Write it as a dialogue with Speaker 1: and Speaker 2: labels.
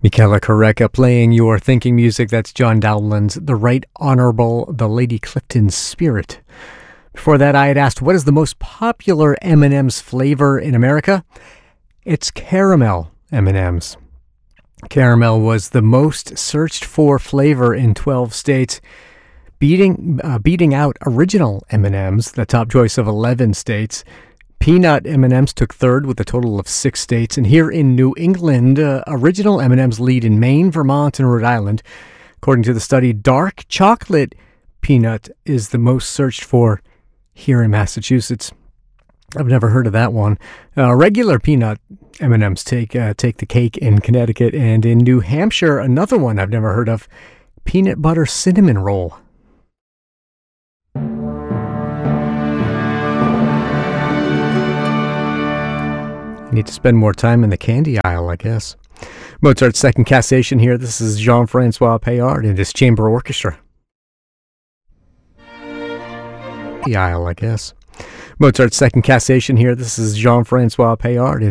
Speaker 1: Michela Correca playing your thinking music. That's John Dowland's The Right Honorable the Lady Clifton Spirit. Before that, I had asked, what is the most popular M&M's flavor in America? It's caramel M&M's. Caramel was the most searched for flavor in 12 states, beating out original M&M's, the top choice of 11 states. Peanut M&M's took third with a total of 6 states. And here in New England, original M&M's lead in Maine, Vermont, and Rhode Island. According to the study, dark chocolate peanut is the most searched for here in Massachusetts. I've never heard of that one. Regular peanut M&M's take the cake in Connecticut. And in New Hampshire, another one I've never heard of, peanut butter cinnamon roll. Need to spend more time in the candy aisle, I guess. Mozart's Second Cassation here. This is Jean-Francois Payard and his chamber orchestra. The aisle, I guess. Mozart's Second Cassation here. This is Jean-Francois Payard and